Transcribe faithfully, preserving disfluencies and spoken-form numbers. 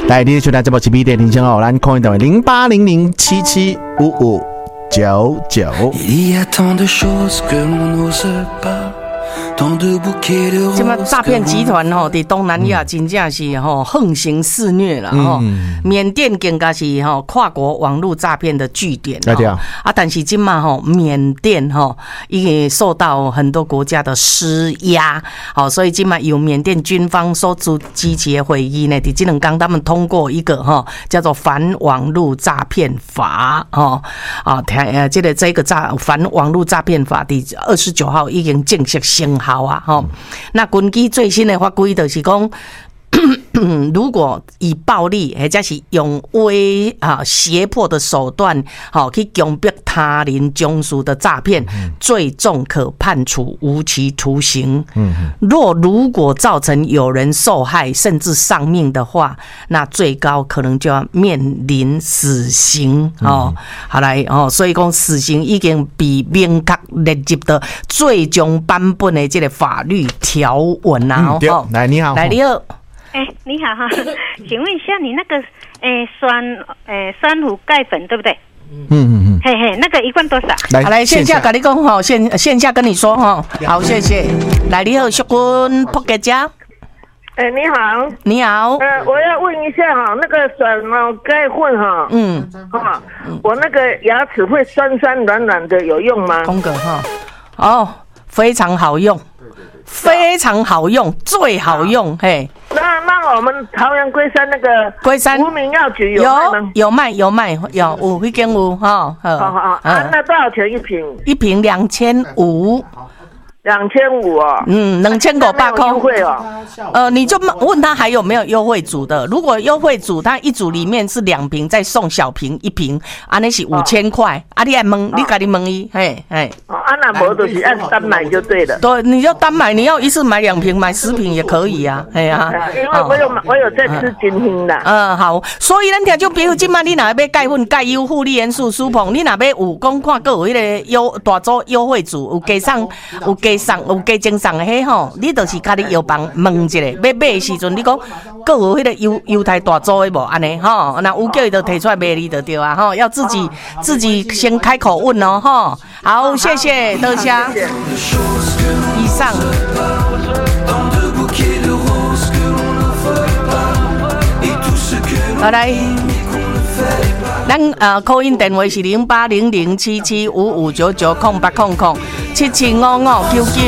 来，你收听这部是 B 点听声哦，咱call电话零八零零七七五五九九。 这么诈骗集团吼，在东南亚真正是吼横行肆虐了吼。缅甸更加是吼跨国网络诈骗的据点。对啊。啊，但是今嘛吼，缅甸吼也受到很多国家的施压，好，所以今嘛有缅甸军方所主积极的会议呢，在这两天他们通过一个哈叫做反网络诈骗法哦啊，呃，这个这个诈反网络诈骗法第二十九号已经正式生效啊，哈。那根据最新的法规，就是讲。如果以暴力或者是用威啊胁迫的手段，好去强迫他人中枢的诈骗，最重可判处无期徒刑。若如果造成有人受害甚至丧命的话，那最高可能就要面临死刑。哦，好来哦，所以讲死刑已经被明确列入的最终版本的这个法律条文啊。 哦，来你好， 来你好。 哎、欸，你好哈，请问一下，你那个诶、欸、酸诶、欸、酸乳钙粉对不对？ 嗯嗯嗯， 嘿嘿，那个一罐多少？ 来，来线下跟你讲哈，线线下跟你说哈，好，谢谢。来，你好，淑君扑给家。 哎、欸，你好， 你好。 呃，我要问一下哈，那个什么钙混哈，嗯，哈，我那个牙齿会酸酸软软的，有用吗？ 空格哈，哦，非常好用。非常好用，最好用，嘿。 那那我们桃园龟山那个龟山无名药局有卖吗？ 有卖有卖有，有那间有哈。 好好啊，那多少钱一瓶？ 一瓶两千五。 两千五哦， 嗯，两千五百块优惠哦。 呃，你就问他还有没有优惠组的？如果优惠组，他一组里面是两瓶，再送小瓶一瓶，啊，那是五千块。啊，你爱问，你家己问伊，嘿，嘿。 哦，啊，那无就是按单买就对了。 对，你就单买，你要一次买两瓶，买十瓶也可以啊，哎呀。 因为我有我有在吃金星的。 嗯，好，所以咱听就比如今麦你若要买钙粉、钙优、护理元素、舒膨，你若要有讲看个有迄个优大组优惠组，有加上有加。上有加精上的迄吼，你就是家己药房问一下，要买的时阵你讲，各有迄个犹犹太大组的无安尼吼，那有叫伊就提出来卖你就对啊吼，要自己自己先开口问哦吼。好，谢谢多谢。以上。好来。咱呃call in电话是零八零零七七五五九九空八空空七七五五九九。